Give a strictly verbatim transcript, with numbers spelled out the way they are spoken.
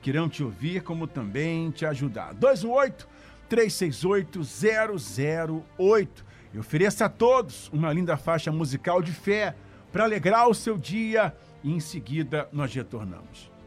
que irão te ouvir, como também te ajudar. dois um oito, três seis oito, zero zero oito. Eu ofereço a todos uma linda faixa musical de fé para alegrar o seu dia e em seguida nós retornamos.